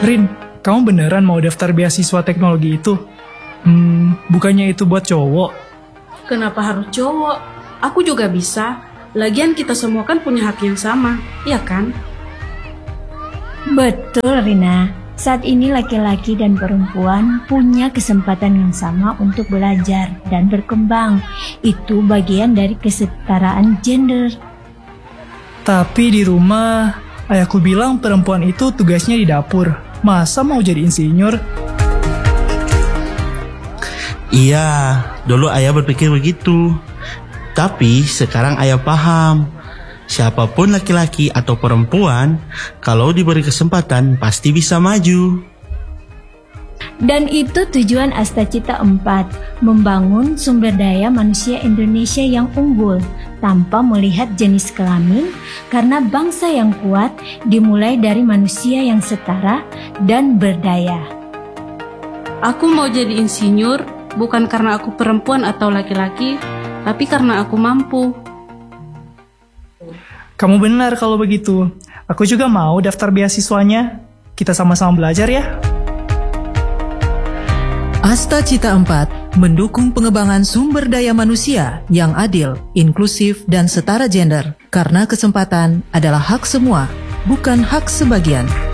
Rin, kamu beneran mau daftar beasiswa teknologi itu? Bukannya itu buat cowok? Kenapa harus cowok? Aku juga bisa. Lagian kita semua kan punya hak yang sama, iya kan? Betul, Rina. Saat ini laki-laki dan perempuan punya kesempatan yang sama untuk belajar dan berkembang. Itu bagian dari kesetaraan gender. Tapi di rumah, ayahku bilang perempuan itu tugasnya di dapur. Masa mau jadi insinyur? Iya, dulu ayah berpikir begitu. Tapi sekarang ayah paham. Siapapun laki-laki atau perempuan, kalau diberi kesempatan pasti bisa maju. Dan itu tujuan Astacita 4, membangun sumber daya manusia Indonesia yang unggul tanpa melihat jenis kelamin, karena bangsa yang kuat dimulai dari manusia yang setara dan berdaya. Aku mau jadi insinyur bukan karena aku perempuan atau laki-laki, tapi karena aku mampu. Kamu benar kalau begitu. Aku juga mau daftar beasiswanya. Kita sama-sama belajar ya. Astacita 4 mendukung pengembangan sumber daya manusia yang adil, inklusif, dan setara gender. Karena kesempatan adalah hak semua, bukan hak sebagian.